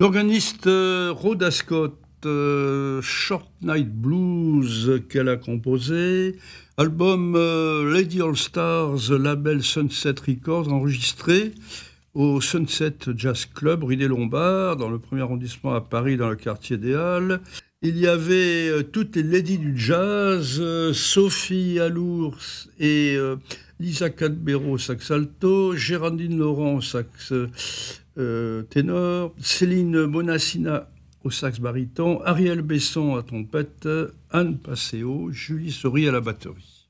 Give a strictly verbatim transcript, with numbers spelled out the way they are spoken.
L'organiste euh, Rhoda Scott, euh, Short Night Blues qu'elle a composé, album euh, Lady All Stars, label Sunset Records, enregistré au Sunset Jazz Club, rue des Lombards, dans le premier arrondissement à Paris, dans le quartier des Halles. Il y avait euh, toutes les ladies du jazz, euh, Sophie Alours et euh, Lisa Cadbero, sax alto, Géraldine Laurent, sax euh, ténor, Céline Bonassina au sax baryton, Ariel Besson à trompette, Anne Passeo, Julie Saury à la batterie.